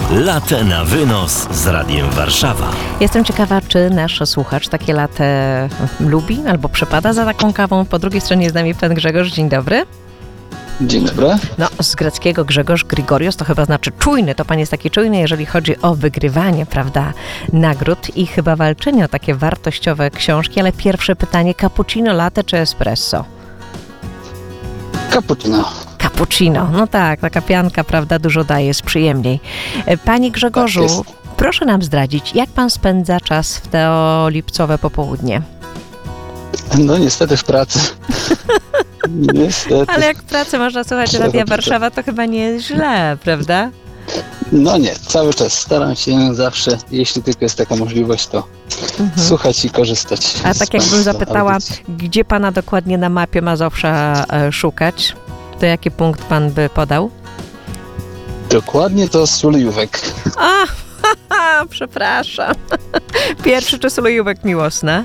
Latte na wynos z Radiem Warszawa. Jestem ciekawa, czy nasz słuchacz takie latte lubi albo przepada za taką kawą. Po drugiej stronie jest z nami pan Grzegorz. Dzień dobry. Dzień dobry. No, z greckiego Grzegorz, Grigorios, to chyba znaczy czujny. To pan jest taki czujny, jeżeli chodzi o wygrywanie, prawda, nagród i chyba walczenie o takie wartościowe książki. Ale pierwsze pytanie, cappuccino, latte czy espresso? Cappuccino. Cappuccino, no tak, taka pianka, prawda, dużo daje, jest przyjemniej. Panie Grzegorzu, Tak jest. proszę nam zdradzić, jak pan spędza czas w to lipcowe popołudnie? No niestety w pracy. Niestety. Ale jak w pracy można słuchać Trzeba Radia to- Warszawa, to chyba nie jest źle, prawda? No nie, cały czas staram się zawsze, jeśli tylko jest taka możliwość, to słuchać i korzystać. A z tak jakbym państwa zapytała, audycji. gdzie pana dokładnie na mapie Mazowsza szukać, to jaki punkt pan by podał? Dokładnie to Sulejówek. Przepraszam. Pierwszy czy Sulejówek Miłosne?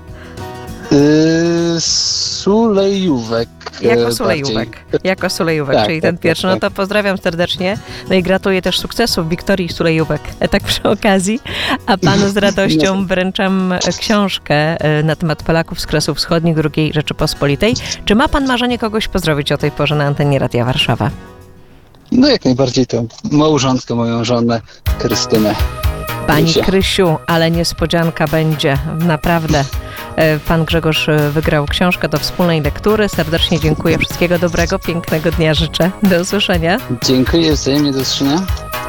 Sulejówek. Jako Sulejówek. Jako Sulejówek, Tak, czyli tak, ten pierwszy. No tak. to pozdrawiam serdecznie. No i gratuluję też sukcesów Wiktorii Sulejówek. Tak przy okazji. A panu z radością wręczam książkę na temat Polaków z Kresów Wschodnich II Rzeczypospolitej. Czy ma pan marzenie kogoś pozdrowić o tej porze na antenie Radia Warszawa? No jak najbardziej to małżonkę, moją żonę, Krystynę. Pani Krysia. Krysiu, ale niespodzianka będzie. Naprawdę. Pan Grzegorz wygrał książkę do wspólnej lektury. Serdecznie dziękuję. Wszystkiego dobrego, pięknego dnia życzę. Do usłyszenia. Dziękuję wzajemnie, do usłyszenia.